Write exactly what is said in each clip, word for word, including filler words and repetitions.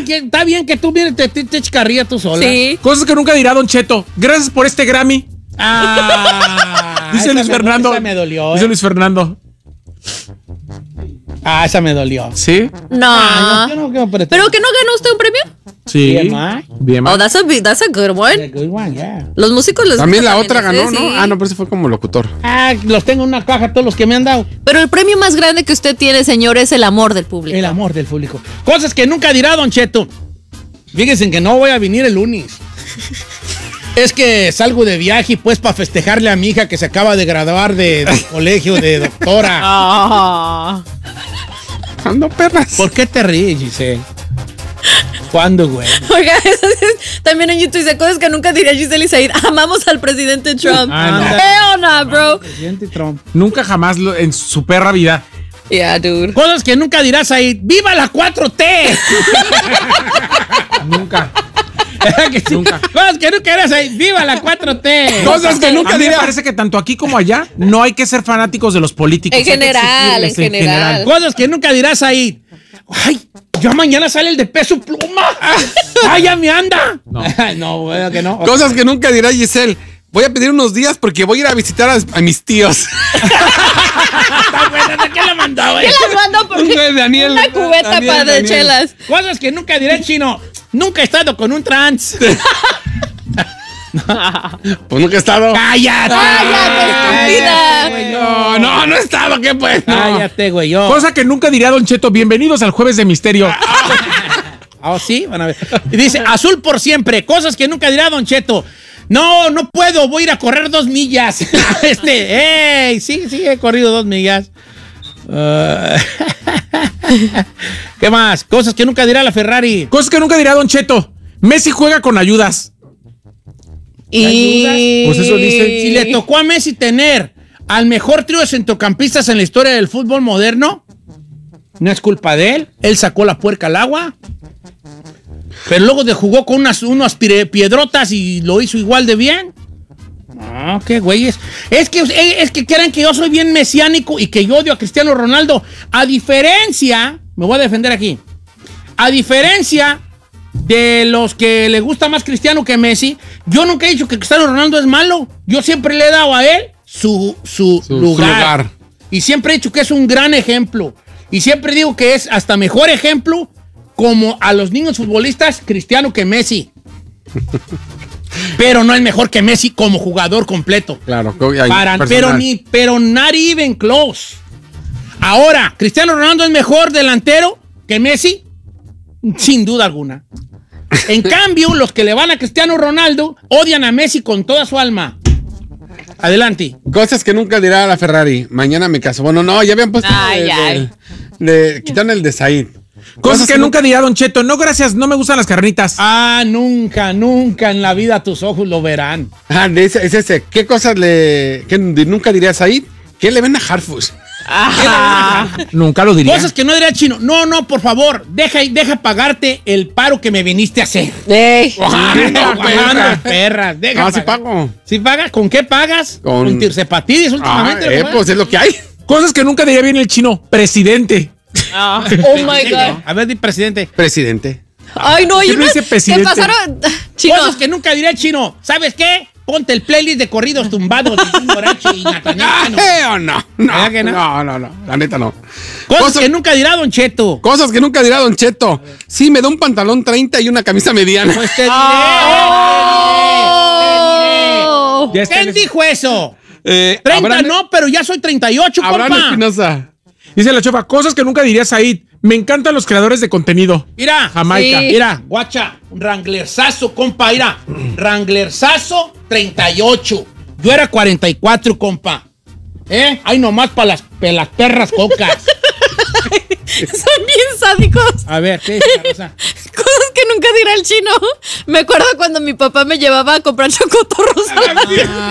que, está bien que tú vienes, te, te, te chicarría tú sola. Sí. Cosas que nunca dirá Don Cheto. Gracias por este Grammy. Ah, Dice Luis me, Fernando. Esa me dolió. Dice ¿eh? Luis Fernando. Ah, esa me dolió. ¿Sí? No. Ah, yo no, yo no, pero, ¿Pero que no ganó usted un premio? Sí. B M I. B M I. Oh, that's a, big- that's a good one. A good one, yeah. Los músicos les También gusta la otra ese, ganó, sí. ¿no? Ah, no, pero ese fue como locutor. Ah, los tengo en una caja, todos los que me han dado. Pero el premio más grande que usted tiene, señor, es el amor del público. El amor del público. Cosas que nunca dirá Don Cheto. Fíjense que no voy a venir el lunes. Es que salgo de viaje, pues, para festejarle a mi hija que se acaba de graduar de, de colegio de doctora. Ah. Ando perras. ¿Por qué te ríes, Giselle? ¿Cuándo, güey? Oiga, eso es- también en YouTube dice cosas que nunca diría Giselle y Said. Amamos al presidente Trump. Anda. Hell no, bro. Presidente Trump. Nunca jamás lo- en su perra vida. Yeah, dude. Cosas que nunca dirás ahí. ¡Viva la cuatro T! Nunca. ¿Verdad que sí? Nunca. Cosas que nunca dirás ahí. ¡Viva la cuatro T! Cosas que A nunca mí me dirá. parece que tanto aquí como allá no hay que ser fanáticos de los políticos. En hay que general, exigirles en general. Cosas que nunca dirás ahí. ¡Ay! Ya mañana sale el de Peso Pluma. ¡Ay, ya me anda! No. no, bueno, que no. Cosas que nunca dirá Giselle. Voy a pedir unos días porque voy a ir a visitar a, a mis tíos. Está buena, ¿de qué la mandó, güey? ¿Qué las mando por Un de Daniel. una cubeta Daniel, para de Daniel. chelas? Cosas que nunca diré el chino. Nunca he estado con un trans. Pues nunca he estado. ¡Cállate! ¡Cállate, estúpida! güey, No, no, no he estado. ¿Qué pues? No. Cállate, güey, yo. Cosa que nunca diría Don Cheto. Bienvenidos al Jueves de Misterio. Ah, sí, van a ver. Y dice, azul por siempre. Cosas que nunca dirá Don Cheto. No, no puedo, voy a ir a correr dos millas. este, ¡ey! Sí, sí, he corrido dos millas. Uh, ¿Qué más? Cosas que nunca dirá la Ferrari. Cosas que nunca diría Don Cheto. Messi juega con ayudas. Y... Pues eso dice. Si le tocó a Messi tener al mejor trío de centrocampistas en la historia del fútbol moderno, no es culpa de él. Él sacó la puerca al agua. Pero luego de jugó con unas, unas pire- piedrotas y lo hizo igual de bien. No, qué güeyes. Es que, es que quieren que yo soy bien mesiánico y que yo odio a Cristiano Ronaldo. A diferencia, me voy a defender aquí. A diferencia de los que le gusta más Cristiano que Messi, yo nunca he dicho que Cristiano Ronaldo es malo. Yo siempre le he dado a él su, su, Su- su lugar. lugar. Y siempre he dicho que es un gran ejemplo. Y siempre digo que es hasta mejor ejemplo como a los niños futbolistas Cristiano que Messi. Pero no es mejor que Messi como jugador completo. Claro, que hay Para, personal. pero ni, pero not even close. Ahora, ¿Cristiano Ronaldo es mejor delantero que Messi? Sin duda alguna. En cambio, los que le van a Cristiano Ronaldo odian a Messi con toda su alma. Adelante. Cosas que nunca dirá la Ferrari. Mañana me caso. Bueno, no, ya habían puesto. Ay, de- ay. de- de- quitaron el de Said. Cosas que nunca diría Don Cheto. No, gracias, no me gustan las carnitas. Ah, nunca, nunca en la vida tus ojos lo verán. Ah, de ese, es ese. ¿Qué cosas le. que nunca diría Said? ¿Qué le ven a Harfus? Nunca lo diría. Cosas que no diría Chino. No, no, por favor, deja, deja pagarte el paro que me viniste a hacer. Ey. Ando pagando, perras. Deja No, sí pagar. pago. ¿Sí pagas? ¿Con qué pagas? Con- Con, tirsepatidis Ah, últimamente. eh, ¿no? pues es lo que hay. Cosas que nunca diría bien el chino. Presidente. Oh my God. A ver, di presidente. Presidente. Ay, no, ¿Qué yo no no. dice ¿Qué presidente? pasaron? Chino. Cosas que nunca diría el Chino. ¿Sabes qué? Ponte el playlist de corridos tumbados de Jim Morachi y Natanael Cano. Eh, o no. ¿Verdad No, que no? no, no, no. La neta no. Cosas, Cosas- que nunca dirá Don Cheto. Cosas que nunca dirá Don Cheto. Sí, me da un pantalón treinta y una camisa mediana. Pues te diré. Oh. te diré, te diré. Ya está en ¿Quién ese- dijo eso? Eh, treinta Abraham- no, pero ya soy treinta y ocho, Abraham compa. Espinosa. Dice la chofa, cosas que nunca diría Said. Me encantan los creadores de contenido. Mira, Jamaica. Sí. mira, guacha, un Wranglerzazo, compa, mira. Wranglerzazo treinta y ocho. Yo era cuarenta y cuatro, compa. ¿Eh? Ay, nomás para las, pa' las perras cocas. Son bien sádicos. A ver, ¿qué dice la Rosa? Cosas que nunca dirá el Chino. Me acuerdo cuando mi papá me llevaba a comprar chocotorros a la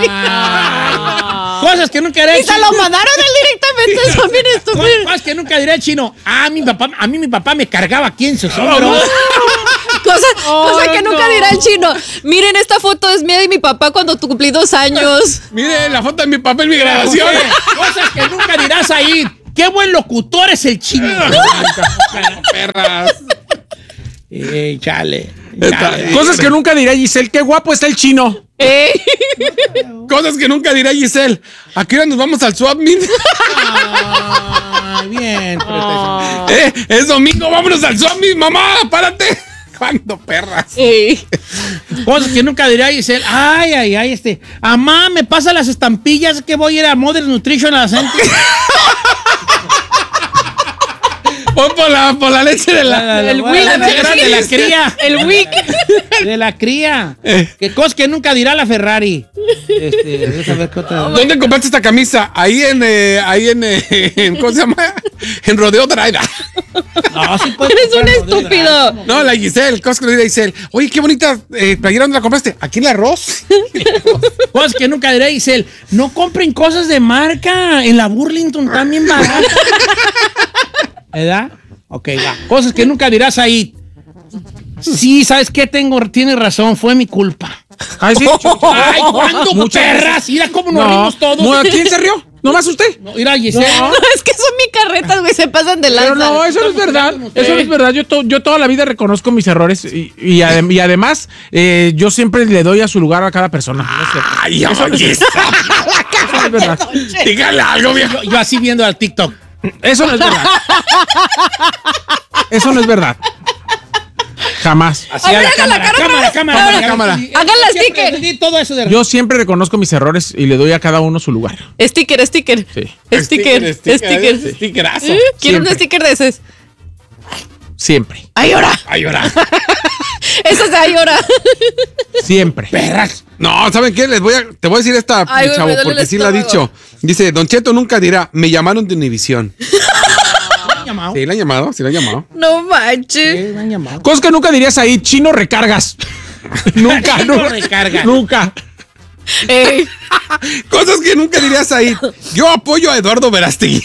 Ah. Cosas que nunca dirá Y el se Chino. lo mandaron a él directamente. Son bien estúpidos. Cosas que nunca dirá el Chino. Ah, mi papá, a mí mi papá me cargaba aquí en sus hombros. Cosa, cosa que no. nunca dirá el Chino. Miren, esta foto es mía y mi papá cuando tu cumplí dos años. Mire la foto de mi papá en mi grabación. Cosas que nunca dirás ahí. Qué buen locutor es el Chino. Perras. Eh, chale. Está- chale. Cosas que nunca diría Giselle. Qué guapo está el chino. Eh. Cosas que nunca dirá Giselle. ¿A qué hora nos vamos al swap meet? Ay, bien. Ah. eh, es domingo, vámonos al swap meet, mamá, párate. ¿Cuándo, perras? Eh. Cosas que nunca diría Giselle. Ay, ay, ay, este. Amá, me pasa las estampillas que voy a ir a Modern Nutrition a la Center. Pon por la, por la leche de la... El Wick. de la cría. El Wick. De la cría. Eh. Que cosas que nunca dirá la Ferrari. Este, déjame ver qué otra. ¿Dónde compraste esta camisa? Ahí en, eh, ahí en, eh, en, ¿cómo se llama? En Rodeo Drive. No, sí puedes Eres un comprar Rodeo estúpido. Drive. No, la Giselle, cosas que no dirá Giselle. Oye, qué bonita eh, playera, ¿dónde la compraste? ¿Aquí en la Arroz? Cosas que nunca dirá Giselle. No compren cosas de marca. En la Burlington también barata. ¿Verdad? Ok, va. Cosas que nunca dirás ahí. Sí, ¿sabes qué? Tengo, tienes razón, fue mi culpa. Ay, sí. Ay, ¿cuándo, Muchas perras? Mira cómo nos No. rimos todos. Mu- ¿Quién se rió? ¿Nomás usted? No, mira, Giselle. No. No, es que son mi carretas, güey. Se pasan de lanza. Pero no, eso no es verdad. Eso no es verdad. Yo, to- yo toda la vida reconozco mis errores y, y, adem- y además eh, yo siempre le doy a su lugar a cada persona. Ay, Eso no es- oye, eso no es verdad. dígale algo, viejo. Yo, yo así viendo al TikTok. Eso no es verdad. Eso no es verdad. Jamás. Así A a ver, la haga la cámara, cara cámara, otra cámara, vez. cámara. Cámara. Hagan la Siempre sticker. di todo eso de Yo siempre reconozco mis errores y le doy a cada uno su lugar. Sticker, sticker. Sí. Sticker, sticker. Stickerazo. ¿Eh? Quiero un Siempre. sticker de esos. Siempre. ¡Ay, ahora! Ay, ahora. Eso se ay, ahora. Siempre. perras. No, ¿saben qué? Les voy a, te voy a decir esta, Ay, mi güey, chavo, me duele el porque sí lo ha estómago. dicho. Dice, Don Cheto nunca dirá, me llamaron de Univisión. ¿Me han llamado? Sí, le han llamado, sí le han llamado. No manches. Sí, me han llamado. Cosas que nunca dirías ahí, chino recargas. nunca, Chino nunca. recargas. Nunca. Eh. Cosas que nunca dirías ahí. Yo apoyo a Eduardo Verástegui.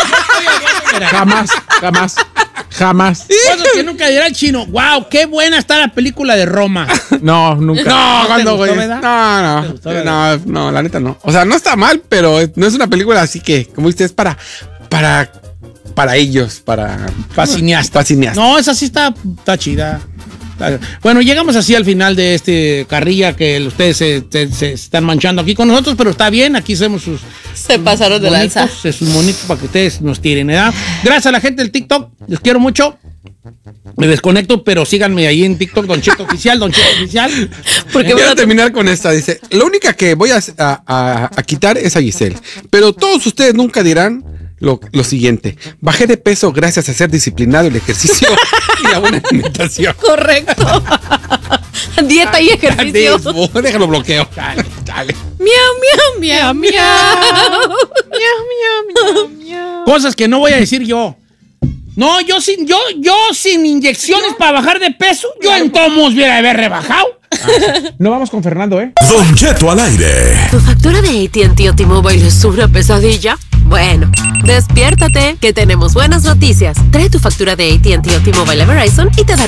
Jamás, jamás, jamás. Cosas que nunca dirá el chino. Wow, qué buena está la película de Roma. No, nunca. No, te cuando, gustó, güey. verdad? No, ¿Te no. gustó, No, verdad? no, la neta no. O sea, no está mal, pero no es una película así que, como dices, es para, para, para ellos, para. Pa' cineasta. Para cineasta. No, esa sí está, está chida. Está- Bueno, llegamos así al final de este carrilla que ustedes se, se- se están manchando aquí con nosotros, pero está bien, aquí hacemos sus Se pasaron de lanza. bonitos, sus monitos para que ustedes nos tiren, ¿verdad? Gracias a la gente del TikTok, les quiero mucho. Me desconecto, pero síganme ahí en TikTok, Don Cheto Oficial, Don Cheto Oficial. Porque Quiero van a- terminar con esta. Dice, la única que voy a, a- a- a quitar es a Giselle. Pero todos ustedes nunca dirán lo, lo siguiente. Bajé de peso gracias a ser disciplinado, el ejercicio y la buena alimentación. Correcto. Dieta y ejercicio. Desbo- Déjalo bloqueo. Dale, dale. Miau, miau, miau, miau. Miau, miau, miau, miau. Cosas que no voy a decir yo. No, yo sin, yo, yo sin inyecciones para bajar de peso, yo en tomos hubiera haber rebajado. No vamos con Fernando, ¿eh? Don Cheto al aire. ¿Tu factura de A T and T o T-Mobile es una pesadilla? Bueno, despiértate, que tenemos buenas noticias. Trae tu factura de A T and T o T-Mobile a Verizon y te daremos